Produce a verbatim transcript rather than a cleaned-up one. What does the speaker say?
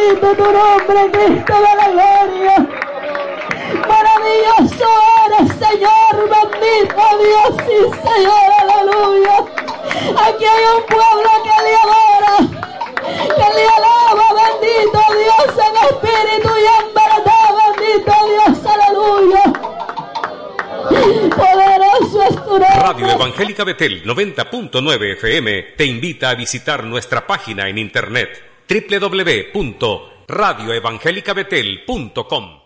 bendito tu nombre, Cristo de la gloria. Maravilloso eres, Señor, bendito Dios, sí, Señor, aleluya. Aquí hay un pueblo que le adora, que le alaba, bendito Dios, en espíritu y en verdad, bendito Dios, aleluya. Poderoso es tu nombre. Radio Evangélica Betel noventa punto nueve F M te invita a visitar nuestra página en internet doble u doble u doble u punto radio evangélica betel punto com.